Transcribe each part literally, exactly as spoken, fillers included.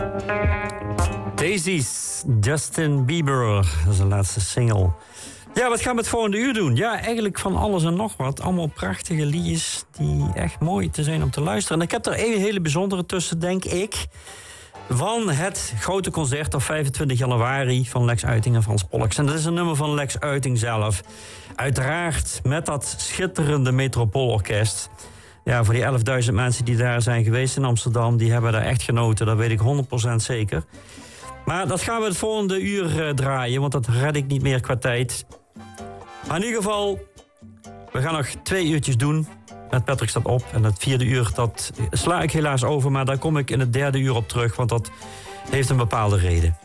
Daisies, Justin Bieber. Dat is de laatste single. Ja, wat gaan we het volgende uur doen? Ja, eigenlijk van alles en nog wat. Allemaal prachtige liedjes die echt mooi te zijn om te luisteren. En ik heb er een hele bijzondere tussen, denk ik. Van het grote concert op vijfentwintig januari van Lex Uiting en Frans Pollux. En dat is een nummer van Lex Uiting zelf. Uiteraard met dat schitterende Metropoolorkest. Ja, voor die elfduizend mensen die daar zijn geweest in Amsterdam, die hebben daar echt genoten. Dat weet ik honderd procent zeker. Maar dat gaan we het volgende uur uh, draaien, want dat red ik niet meer qua tijd. Maar in ieder geval, we gaan nog twee uurtjes doen. Met Patrick staat op. En het vierde uur, dat sla ik helaas over. Maar daar kom ik in het derde uur op terug, want dat heeft een bepaalde reden.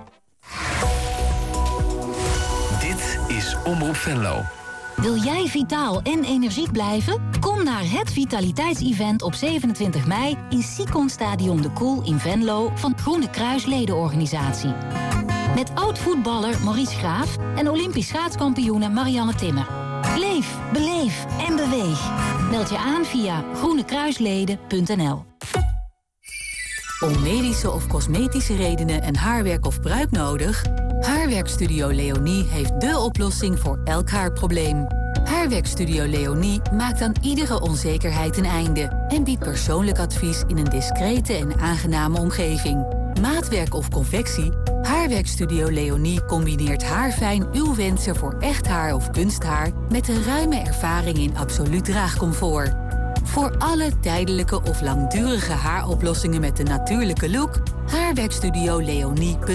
Dit is Omroep Venlo. Wil jij vitaal en energiek blijven? Kom naar het vitaliteitsevent op zevenentwintig mei in Sicon Stadion de Koel in Venlo van Groene Kruis ledenorganisatie. Met oud-voetballer Maurice Graaf en Olympisch schaatskampioene Marianne Timmer. Leef, beleef en beweeg. Meld je aan via groenekruisleden punt n l. Om medische of cosmetische redenen een haarwerk of pruik nodig? Haarwerkstudio Leonie heeft dé oplossing voor elk haarprobleem. Haarwerkstudio Leonie maakt aan iedere onzekerheid een einde en biedt persoonlijk advies in een discrete en aangename omgeving. Maatwerk of convectie? Haarwerkstudio Leonie combineert haarfijn uw wensen voor echt haar of kunsthaar met een ruime ervaring in absoluut draagcomfort. Voor alle tijdelijke of langdurige haaroplossingen met een natuurlijke look, haarwerkstudio Leonie.